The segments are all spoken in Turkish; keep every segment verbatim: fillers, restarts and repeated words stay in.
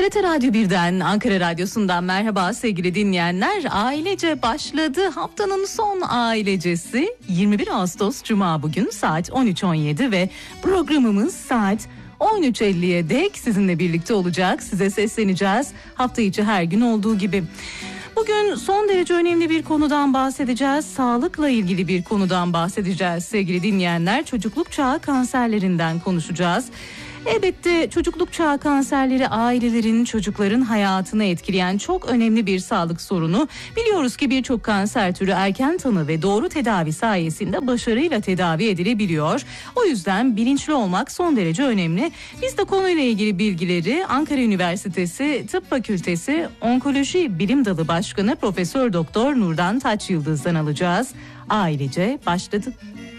T R T Radyo birden, Ankara Radyosu'ndan merhaba sevgili dinleyenler. Ailece başladı. Haftanın son ailecesi yirmi bir Ağustos Cuma bugün saat on üç on yedi ve programımız saat on üç elliye dek sizinle birlikte olacak. Size sesleneceğiz hafta içi her gün olduğu gibi. Bugün son derece önemli bir konudan bahsedeceğiz. Sağlıkla ilgili bir konudan bahsedeceğiz sevgili dinleyenler. Çocukluk çağı kanserlerinden konuşacağız. Elbette çocukluk çağı kanserleri ailelerin, çocukların hayatını etkileyen çok önemli bir sağlık sorunu. Biliyoruz ki birçok kanser türü erken tanı ve doğru tedavi sayesinde başarıyla tedavi edilebiliyor. O yüzden bilinçli olmak son derece önemli. Biz de konuyla ilgili bilgileri Ankara Üniversitesi Tıp Fakültesi Onkoloji Bilim Dalı Başkanı Profesör Doktor Nurdan Taçyıldız'dan alacağız. Ailece başladı.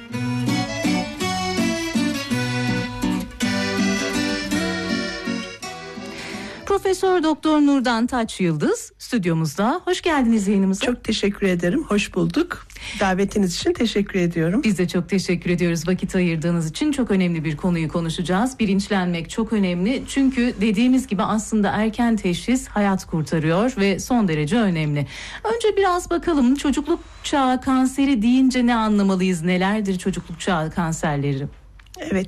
Profesör Doktor Nurdan Taçyıldız stüdyomuzda. Hoş geldiniz yayınımıza. Çok teşekkür ederim. Hoş bulduk. Davetiniz için teşekkür ediyorum. Biz de çok teşekkür ediyoruz vakit ayırdığınız için. Çok önemli bir konuyu konuşacağız. Bilinçlenmek çok önemli. Çünkü dediğimiz gibi aslında erken teşhis hayat kurtarıyor ve son derece önemli. Önce biraz bakalım çocukluk çağı kanseri deyince ne anlamalıyız? Nelerdir çocukluk çağı kanserleri? Evet,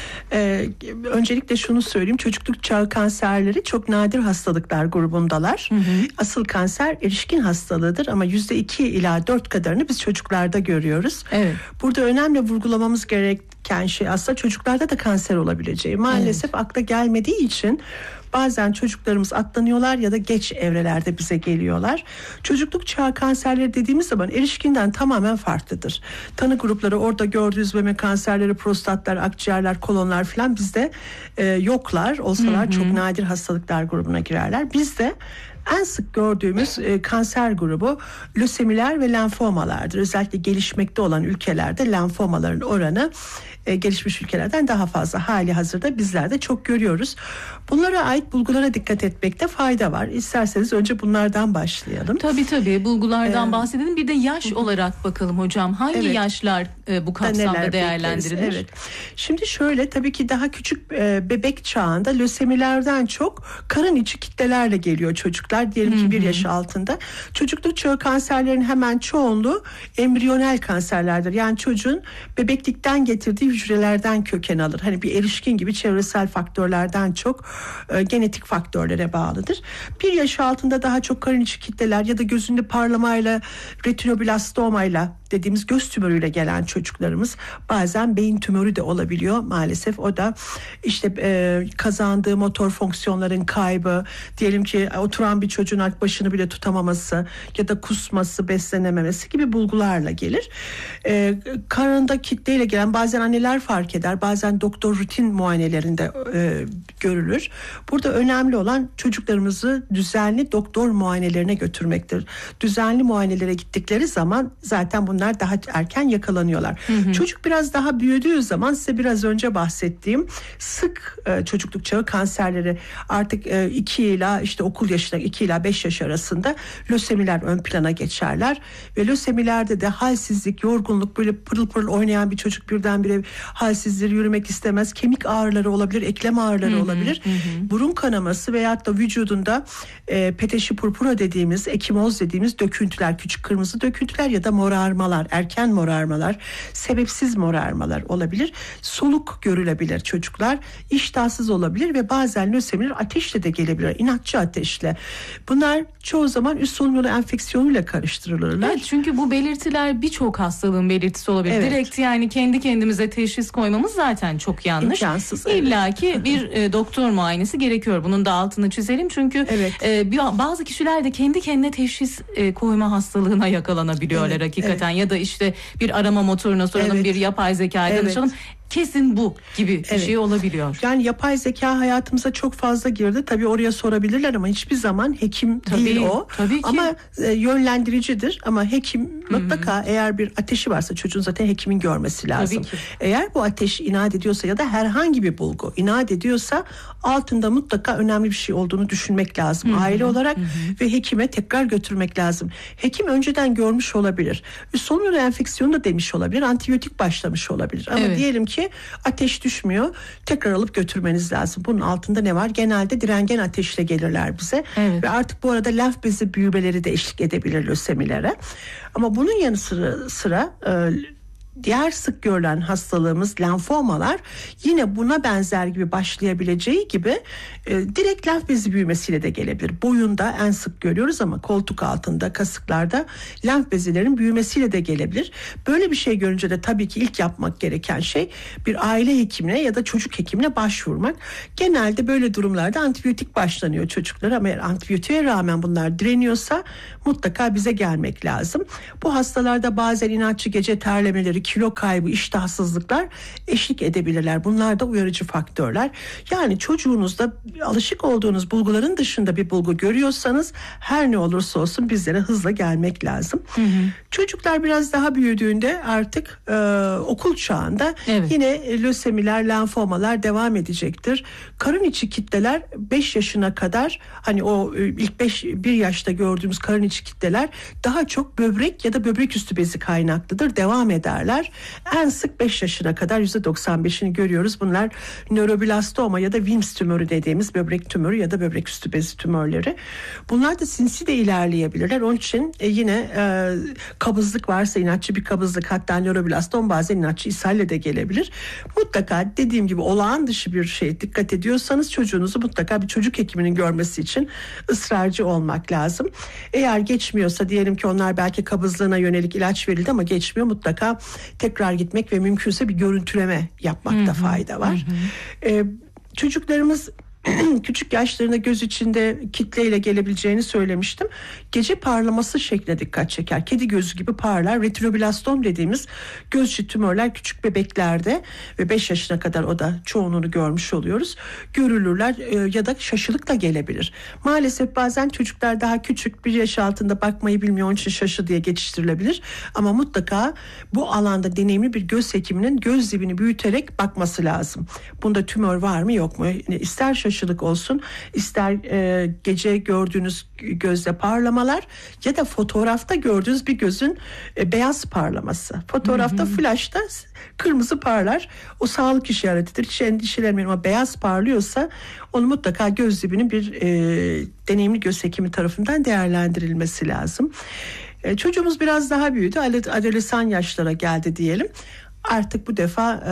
ee, öncelikle şunu söyleyeyim, çocukluk çağı kanserleri çok nadir hastalıklar grubundalar. Hı hı. Asıl kanser erişkin hastalığıdır ama yüzde iki ila dört kadarını biz çocuklarda görüyoruz. Evet. Burada önemli vurgulamamız gereken şey aslında çocuklarda da kanser olabileceği. Maalesef evet. akla gelmediği için bazen çocuklarımız atlanıyorlar ya da geç evrelerde bize geliyorlar. Çocukluk çağı kanserleri dediğimiz zaman erişkinden tamamen farklıdır. Tanı grupları orada gördüğünüz meme kanserleri, prostatlar, akciğerler, kolonlar falan bizde e, yoklar. Olsalar hı hı. çok nadir hastalıklar grubuna girerler. Bizde en sık gördüğümüz e, kanser grubu lösemiler ve lenfomalardır. Özellikle gelişmekte olan ülkelerde lenfomaların oranı e, gelişmiş ülkelerden daha fazla. Hali hazırda bizler de çok görüyoruz. Bunlara ait bulgulara dikkat etmekte fayda var. İsterseniz önce bunlardan başlayalım. Tabii tabii bulgulardan ee, bahsedelim. Bir de yaş hı. olarak bakalım hocam. Hangi evet. yaşlar e, bu kapsamda değerlendirilir? Evet. Şimdi şöyle, tabii ki daha küçük e, bebek çağında lösemilerden çok karın içi kitlelerle geliyor çocuklar. Diyelim ki bir yaş altında. Çocukluk çağı kanserlerin hemen çoğunluğu embriyonel kanserlerdir. Yani çocuğun bebeklikten getirdiği hücrelerden köken alır. Hani bir erişkin gibi çevresel faktörlerden çok e, genetik faktörlere bağlıdır. Bir yaş altında daha çok karın içi kitleler ya da gözünde parlamayla, retinoblastomayla dediğimiz göz tümörüyle gelen çocuklarımız, bazen beyin tümörü de olabiliyor maalesef. O da işte e, kazandığı motor fonksiyonların kaybı, diyelim ki oturan bir çocuğun başını bile tutamaması ya da kusması, beslenememesi gibi bulgularla gelir. E, karında kitleyle gelen, bazen anneler fark eder, bazen doktor rutin muayenelerinde e, görülür. Burada önemli olan çocuklarımızı düzenli doktor muayenelerine götürmektir. Düzenli muayenelere gittikleri zaman zaten bunlar daha erken yakalanıyorlar. Hı hı. Çocuk biraz daha büyüdüğü zaman size biraz önce bahsettiğim sık e, çocukluk çağı kanserleri, artık e, iki ila işte okul yaşına iki ila beş yaş arasında lösemiler ön plana geçerler ve lösemilerde de halsizlik, yorgunluk, böyle pırıl pırıl oynayan bir çocuk birdenbire halsizdir, yürümek istemez, kemik ağrıları olabilir, eklem ağrıları hı hı, olabilir, hı. burun kanaması veyahut da vücudunda e, peteşi purpura dediğimiz, ekimoz dediğimiz döküntüler, küçük kırmızı döküntüler ya da morarmalar, erken morarmalar, sebepsiz morarmalar olabilir. Soluk görülebilir çocuklar, iştahsız olabilir ve bazen lösemiler ateşle de gelebilir, inatçı ateşle. Bunlar çoğu zaman üst solunum yolu enfeksiyonuyla karıştırılırlar. Evet, çünkü bu belirtiler birçok hastalığın belirtisi olabilir. Evet. Direkt yani kendi kendimize teşhis koymamız zaten çok yanlış. İmkansız. İlla ki evet. bir e, doktor muayenesi gerekiyor. Bunun da altını çizelim. Çünkü evet. e, bazı kişiler de kendi kendine teşhis e, koyma hastalığına yakalanabiliyorlar evet. hakikaten. Evet. Ya da işte bir arama motoruna soralım, evet. bir yapay zekaya evet. danışalım. Kesin bu gibi bir evet. şey olabiliyor. Yani yapay zeka hayatımıza çok fazla girdi. Tabii oraya sorabilirler ama hiçbir zaman hekim tabii, değil o. Tabii ki. Ama e, yönlendiricidir. Ama hekim Hı-hı. mutlaka, eğer bir ateşi varsa çocuğun zaten hekimin görmesi lazım. Eğer bu ateş inat ediyorsa ya da herhangi bir bulgu inat ediyorsa altında mutlaka önemli bir şey olduğunu düşünmek lazım. Hı-hı. Aile olarak Hı-hı. ve hekime tekrar götürmek lazım. Hekim önceden görmüş olabilir. Üst solunum yolu enfeksiyonu da demiş olabilir. Antibiyotik başlamış olabilir. Ama evet. diyelim ki ki ateş düşmüyor. Tekrar alıp götürmeniz lazım. Bunun altında ne var? Genelde direngen ateşle gelirler bize. Evet. Ve artık bu arada lenf bezi büyümeleri de eşlik edebilir lösemilere. Ama bunun yanı sıra, sıra e, diğer sık görülen hastalığımız lenfomalar yine buna benzer gibi başlayabileceği gibi e, direkt lenf bezi büyümesiyle de gelebilir. Boyunda en sık görüyoruz ama koltuk altında, kasıklarda lenf bezilerin büyümesiyle de gelebilir. Böyle bir şey görünce de tabii ki ilk yapmak gereken şey bir aile hekimine ya da çocuk hekimine başvurmak. Genelde böyle durumlarda antibiyotik başlanıyor çocuklara ama eğer antibiyotiğe rağmen bunlar direniyorsa mutlaka bize gelmek lazım. Bu hastalarda bazen inatçı gece terlemeleri, kilo kaybı, iştahsızlıklar eşlik edebilirler. Bunlar da uyarıcı faktörler. Yani çocuğunuzda alışık olduğunuz bulguların dışında bir bulgu görüyorsanız her ne olursa olsun bizlere hızla gelmek lazım. Hı hı. Çocuklar biraz daha büyüdüğünde artık e, okul çağında evet. yine lösemiler, lenfomalar devam edecektir. Karın içi kitleler beş yaşına kadar, hani o ilk beş bir yaşta gördüğümüz karın içi kitleler daha çok böbrek ya da böbrek üstü bezi kaynaklıdır. Devam ederler. En sık beş yaşına kadar yüzde doksan beşini görüyoruz. Bunlar nöroblastoma ya da Wilms tümörü dediğimiz böbrek tümörü ya da böbrek üstü bezi tümörleri. Bunlar da sinsi de ilerleyebilirler. Onun için e, yine e, kabızlık varsa, inatçı bir kabızlık, hatta nöroblastom bazen inatçı ishalle de gelebilir. Mutlaka dediğim gibi olağan dışı bir şey dikkat ediyorsanız çocuğunuzu mutlaka bir çocuk hekiminin görmesi için ısrarcı olmak lazım. Eğer geçmiyorsa, diyelim ki onlar belki kabızlığına yönelik ilaç verildi ama geçmiyor, mutlaka tekrar gitmek ve mümkünse bir görüntüleme yapmakta hı hı, fayda var. Hı hı. Ee, çocuklarımız küçük yaşlarında göz içinde kitleyle gelebileceğini söylemiştim. Gece parlaması şekline dikkat çeker. Kedi gözü gibi parlar. Retinoblastom dediğimiz göz içi tümörler küçük bebeklerde ve beş yaşına kadar o da çoğunluğunu görmüş oluyoruz. Görülürler e, ya da şaşılık da gelebilir. Maalesef bazen çocuklar daha küçük, bir yaş altında bakmayı bilmiyor, onun için şaşı diye geçiştirilebilir. Ama mutlaka bu alanda deneyimli bir göz hekiminin göz dibini büyüterek bakması lazım. Bunda tümör var mı yok mu? İster şaşı olsun, ister e, gece gördüğünüz gözle parlamalar ya da fotoğrafta gördüğünüz bir gözün e, beyaz parlaması. Fotoğrafta, hı hı. flash'ta kırmızı parlar. O sağlık işaretidir. Hiç endişelenmeyin ama beyaz parlıyorsa onu mutlaka göz dibinin bir e, deneyimli göz hekimi tarafından değerlendirilmesi lazım. E, çocuğumuz biraz daha büyüdü. Adolesan yaşlara geldi diyelim. Artık bu defa e,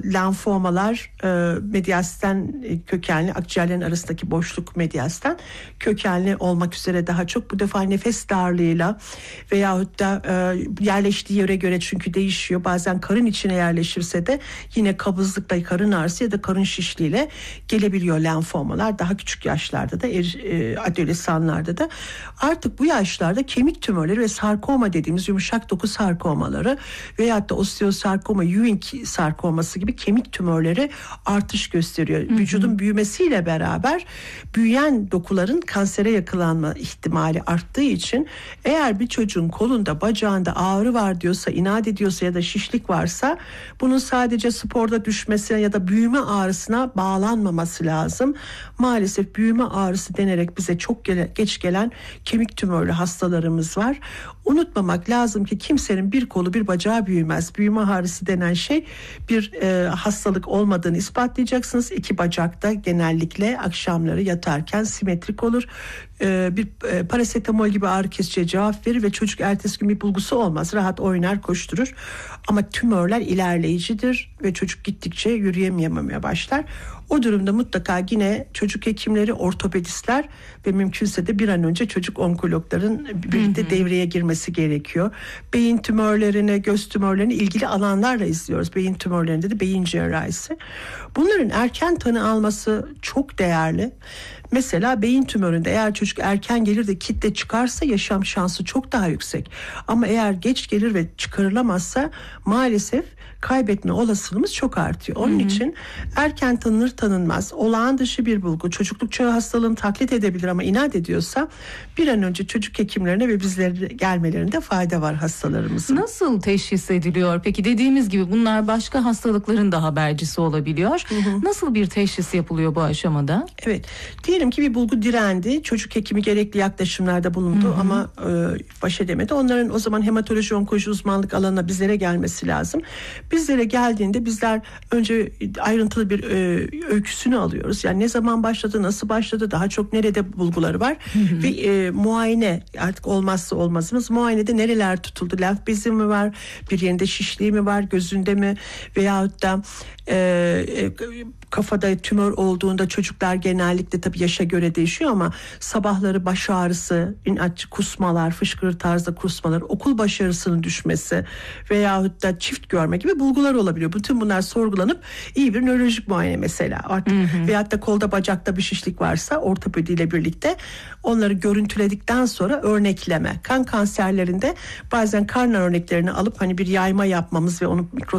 lenfomalar e, medyasten e, kökenli, akciğerlerin arasındaki boşluk medyasten kökenli olmak üzere daha çok bu defa nefes darlığıyla veyahut da e, yerleştiği yere göre, çünkü değişiyor. Bazen karın içine yerleşirse de yine kabızlıkla, karın ağrısı ya da karın şişliğiyle gelebiliyor lenfomalar. Daha küçük yaşlarda da, e, adolesanlarda da. Artık bu yaşlarda kemik tümörleri ve sarkoma dediğimiz yumuşak doku sarkomaları veyahut da osteosarkoma, Ewing sarkoması gibi kemik tümörleri artış gösteriyor. Hı hı. Vücudun büyümesiyle beraber büyüyen dokuların kansere yakalanma ihtimali arttığı için eğer bir çocuğun kolunda, bacağında ağrı var diyorsa, inat ediyorsa ya da şişlik varsa bunun sadece sporda düşmesine ya da büyüme ağrısına bağlanmaması lazım. Maalesef büyüme ağrısı denerek bize çok gele, geç gelen kemik tümörlü hastalarımız var. Unutmamak lazım ki kimsenin bir kolu bir bacağı büyümez. Büyüme ağrısı denen şey bir e, hastalık olmadığını ispatlayacaksınız. İki bacak da genellikle akşamları yatarken simetrik olur. E, bir e, parasetamol gibi ağrı kesiciye cevap verir ve çocuk ertesi gün bir bulgusu olmaz. Rahat oynar, koşturur. Ama tümörler ilerleyicidir ve çocuk gittikçe yürüyememeye başlar. O durumda mutlaka yine çocuk hekimleri, ortopedistler ve mümkünse de bir an önce çocuk onkologların birlikte hı hı. devreye girmesi gerekiyor. Beyin tümörlerini, göz tümörlerini ilgili alanlarla izliyoruz. Beyin tümörlerinde de beyin cerrahisi. Bunların erken tanı alması çok değerli. Mesela beyin tümöründe eğer çocuk erken gelir de kitle çıkarsa yaşam şansı çok daha yüksek. Ama eğer geç gelir ve çıkarılamazsa maalesef kaybetme olasılığımız çok artıyor. Onun hı hı. için erken tanınır tanınmaz, olağan dışı bir bulgu, çocukluk çağı hastalığını taklit edebilir ama inat ediyorsa bir an önce çocuk hekimlerine ve bizlere gelmelerinde fayda var hastalarımızın. Nasıl teşhis ediliyor? Peki dediğimiz gibi bunlar başka hastalıkların da habercisi olabiliyor. var. Hı hı. Nasıl bir teşhis yapılıyor bu aşamada? Evet, diyelim ki bir bulgu direndi. Çocuk hekimi gerekli yaklaşımlarda bulundu, hı hı, ama e, baş edemedi. Onların o zaman hematoloji onkoloji uzmanlık alanına bizlere gelmesi lazım. Bizlere geldiğinde bizler önce ayrıntılı bir e, öyküsünü alıyoruz. Yani ne zaman başladı, nasıl başladı, daha çok nerede bulguları var, hı hı, ve e, muayene artık olmazsa olmazımız. Muayenede nereler tutuldu? Lenf bezi mi var? Bir yerinde şişliği mi var? Gözünde mi? Veyahut da e, e, kafada tümör olduğunda çocuklar genellikle tabii yaşa göre değişiyor ama sabahları baş ağrısı, inatçı kusmalar, fışkırır tarzda kusmalar, okul başarısının düşmesi veyahut da çift görme gibi bulgular olabiliyor. Bütün bunlar sorgulanıp iyi bir nörolojik muayene mesela artık, hı hı, veyahut da kolda bacakta bir şişlik varsa ortopediyle birlikte onları görüntüledikten sonra örnekleme. Kan kanserlerinde bazen karın örneklerini alıp hani bir yayma yapmamız ve onu mikroskop